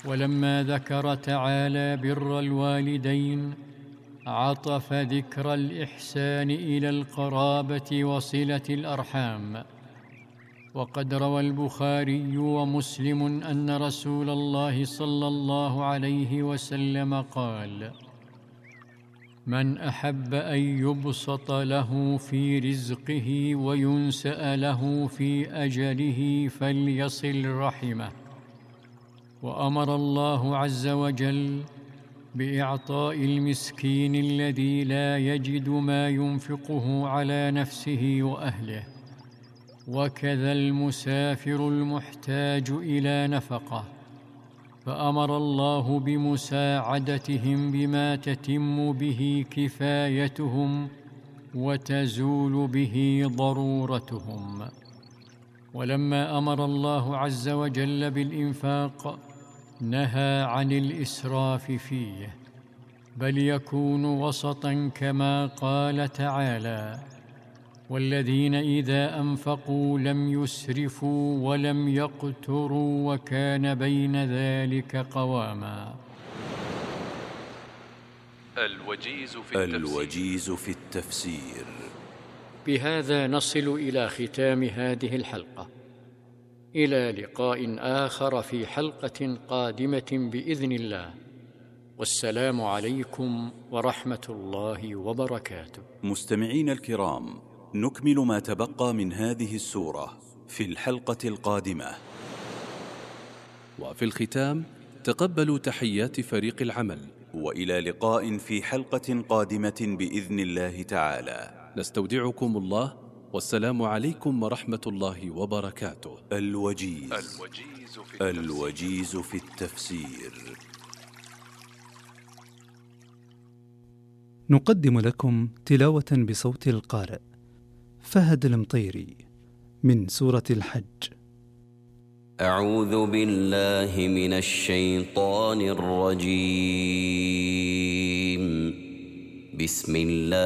ولما ذكر تعالى بر الوالدين عطف ذكر الإحسان إلى القرابة وصلة الأرحام. وقد روى البخاري ومسلم أن رسول الله صلى الله عليه وسلم قال: من أحب أن يبسط له في رزقه وينسأ له في أجله فليصل رحمه. وأمر الله عز وجل بإعطاء المسكين الذي لا يجد ما ينفقه على نفسه وأهله، وكذا المسافر المحتاج إلى نفقة، فأمر الله بمساعدتهم بما تتم به كفايتهم وتزول به ضرورتهم. ولما أمر الله عز وجل بالإنفاق نهى عن الإسراف فيه، بل يكون وسطاً كما قال تعالى: والذين إذا أنفقوا لم يسرفوا ولم يقتروا وكان بين ذلك قواما. الوجيز في التفسير. بهذا نصل إلى ختام هذه الحلقة. إلى لقاء آخر في حلقة قادمة بإذن الله، والسلام عليكم ورحمة الله وبركاته. مستمعين الكرام، نكمل ما تبقى من هذه السورة في الحلقة القادمة. وفي الختام تقبلوا تحيات فريق العمل، وإلى لقاء في حلقة قادمة بإذن الله تعالى. نستودعكم الله، والسلام عليكم ورحمة الله وبركاته. الوجيز في التفسير. نقدم لكم تلاوة بصوت القارئ فهد المطيري من سورة الحج. أعوذ بالله من الشيطان الرجيم. بسم الله